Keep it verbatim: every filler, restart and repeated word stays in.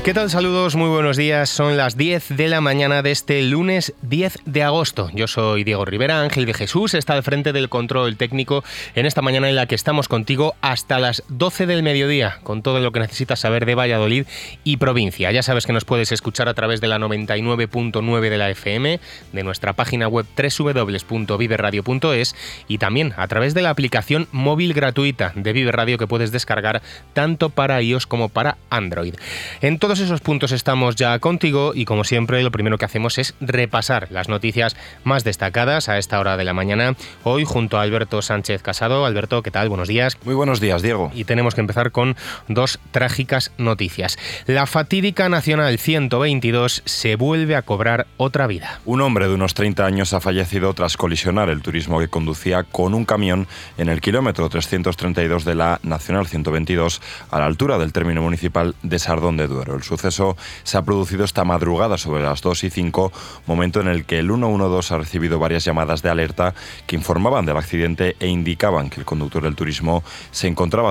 ¿Qué tal? Saludos, muy buenos días. Son las diez de la mañana de este lunes diez de agosto. Yo soy Diego Rivera. Ángel de Jesús está al frente del control técnico en esta mañana en la que estamos contigo hasta las doce del mediodía, con todo lo que necesitas saber de Valladolid y provincia. Ya sabes que nos puedes escuchar a través de la noventa y nueve punto nueve de la F M, de nuestra página web doble u doble u doble u punto vive radio punto es y también a través de la aplicación móvil gratuita de Vive Radio que puedes descargar tanto para iOS como para Android. En todos esos puntos estamos ya contigo y, como siempre, lo primero que hacemos es repasar las noticias más destacadas a esta hora de la mañana. Hoy junto a Alberto Sánchez Casado. Alberto, ¿qué tal? Buenos días. Muy buenos días, Diego. Y tenemos que empezar con dos trágicas noticias. La fatídica Nacional ciento veintidós se vuelve a cobrar otra vida. Un hombre de unos treinta años ha fallecido tras colisionar el turismo que conducía con un camión en el kilómetro trescientos treinta y dos de la Nacional ciento veintidós a la altura del término municipal de Sardón de Duero. El suceso se ha producido esta madrugada sobre las dos y cinco, momento en el que el ciento doce ha recibido varias llamadas de alerta que informaban del accidente e indicaban que el conductor del turismo se encontraba